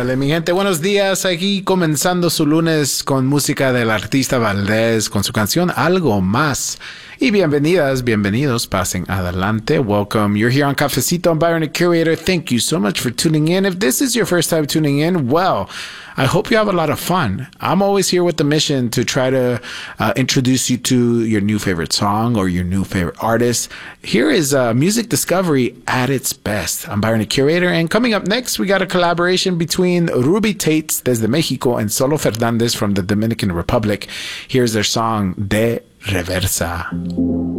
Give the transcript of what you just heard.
Órale, mi gente, buenos días. Aquí comenzando su lunes con música del artista Valdés con su canción Algo Más. Y bienvenidas, bienvenidos, pasen adelante. Welcome. You're here on Cafecito. I'm Byron, the curator. Thank you so much for tuning in. If this is your first time tuning in, well, I hope you have a lot of fun. I'm always here with the mission to try to introduce you to your new favorite song or your new favorite artist. Here is music discovery at its best. I'm Byron, the curator. And coming up next, we got a collaboration between Ruby Tates desde Mexico and Solo Fernandez from the Dominican Republic. Here's their song De Reversa.